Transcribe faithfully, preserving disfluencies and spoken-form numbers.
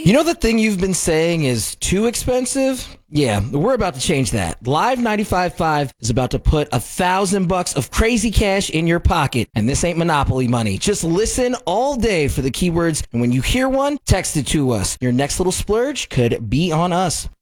You know the thing you've been saying is too expensive? Yeah, we're about to change that. Live ninety-five point five is about to put a thousand bucks of crazy cash in your pocket, and this ain't Monopoly money. Just listen all day for the keywords, and when you hear one, text it to us. Your next little splurge could be on us.